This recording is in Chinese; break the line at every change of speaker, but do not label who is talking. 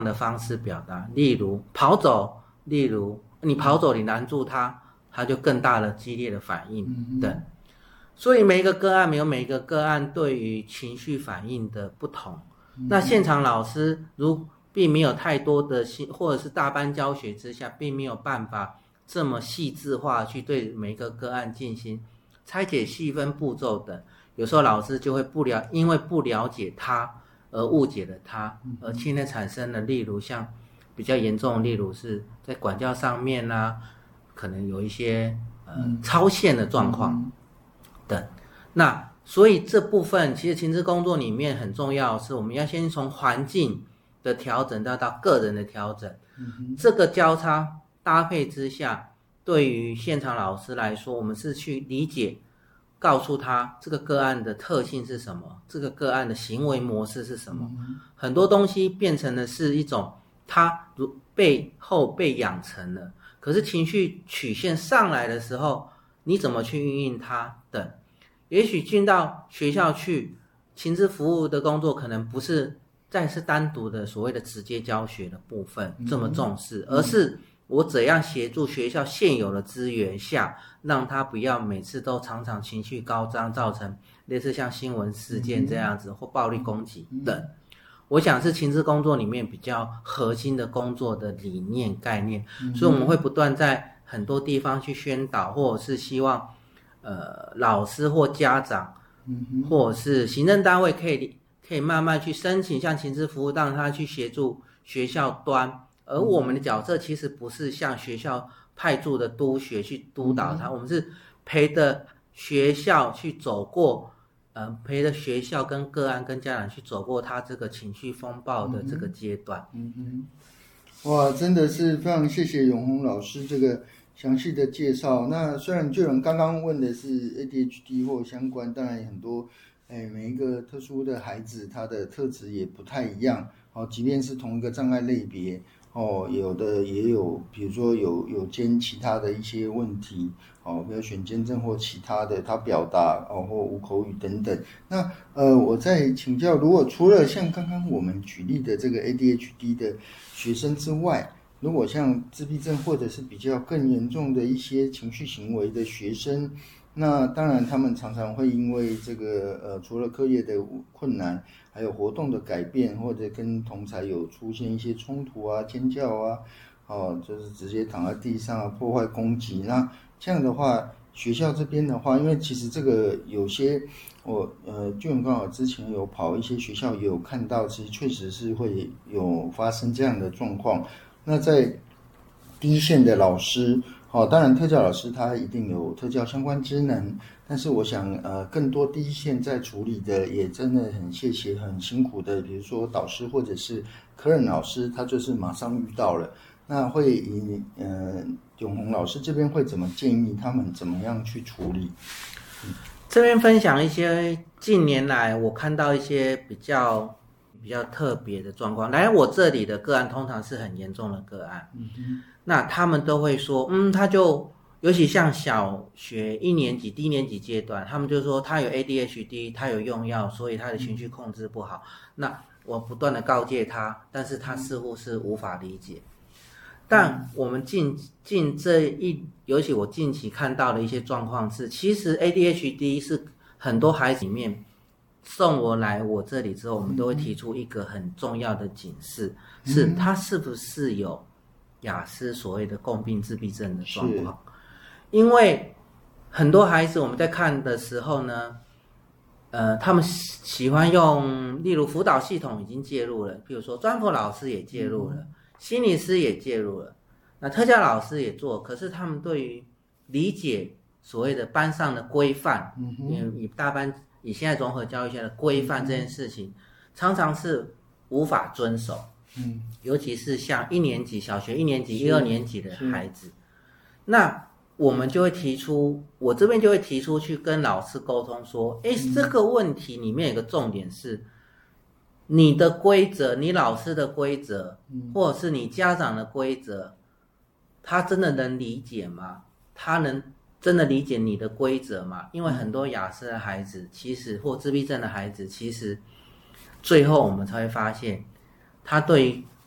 的方式表达，例如跑走，例如你跑走，你拦住他，他就更大的激烈的反应等。所以每一个个案有每一个个案对于情绪反应的不同。那现场老师并没有太多的或者是大班教学之下，并没有办法这么细致化去对每一个个案进行拆解细分步骤等。有时候老师就会因为不了解他而误解了他，而现在产生了例如像比较严重的，例如是在管教上面啊，可能有一些超限的状况等。那所以这部分其实情治工作里面很重要，是我们要先从环境的调整到个人的调整，这个交叉搭配之下，对于现场老师来说，我们是去理解告诉他这个个案的特性是什么，这个个案的行为模式是什么，很多东西变成的是一种他背后被养成了，可是情绪曲线上来的时候，你怎么去运用它等。也许进到学校去，情治服务的工作可能不是单独的所谓的直接教学的部分这么重视，而是我怎样协助学校现有的资源下，让他不要每次都常常情绪高涨，造成类似像新闻事件这样子或暴力攻击等。我想是情治工作里面比较核心的工作的理念概念，所以我们会不断在很多地方去宣导，或者是希望老师或家长或者是行政单位可以慢慢去申请像情治服务，让他去协助学校端，而我们的角色其实不是像学校派驻的督学去督导他，我们是陪着学校去走过陪着学校跟个案跟家长去走过他这个情绪风暴的这个阶段。
哇，真的是非常谢谢永宏老师这个详细的介绍。那虽然就人刚刚问的是 ADHD 或相关，当然很多每一个特殊的孩子他的特质也不太一样即便是同一个障碍类别有的也有，比如说有兼其他的一些问题比如选监症或其他的，他表达或无口语等等。那我再请教，如果除了像刚刚我们举例的这个 ADHD 的学生之外，如果像自闭症或者是比较更严重的一些情绪行为的学生，那当然他们常常会因为这个除了课业的困难，还有活动的改变，或者跟同侪有出现一些冲突啊、尖叫啊就是直接躺在地上破坏攻击。那这样的话，学校这边的话，因为其实这个有些就刚好之前有跑一些学校也有看到，其实确实是会有发生这样的状况。那在第一线的老师当然特教老师他一定有特教相关职能，但是我想更多第一线在处理的也真的很谢谢很辛苦的，比如说导师或者是科任老师，他就是马上遇到了。那会以永宏老师这边会怎么建议他们怎么样去处理？
这边分享一些近年来我看到一些比较特别的状况。来我这里的个案通常是很严重的个案，那他们都会说他就尤其像小学低年级阶段，他们就说他有 ADHD， 他有用药，所以他的情绪控制不好。那我不断的告诫他，但是他似乎是无法理解。但我们尤其我近期看到的一些状况是，其实 ADHD 是很多孩子里面送我这里之后，我们都会提出一个很重要的警示，是他是不是有亚斯所谓的共病自闭症的状况。因为很多孩子我们在看的时候呢，他们喜欢用，例如辅导系统已经介入了，比如说专辅老师也介入了，心理师也介入了，那特教老师也做，可是他们对于理解所谓的班上的规范，以现在综合教育下的规范这件事情，常常是无法遵守。尤其是像小学一年级、1、2年级的孩子，那我们就会我这边就会提出去跟老师沟通说，这个问题里面有个重点是，你的规则，你老师的规则，或者是你家长的规则，他真的能理解吗？他能真的理解你的规则吗？因为很多亚斯的孩子，其实或自闭症的孩子，其实最后我们才会发现，他对于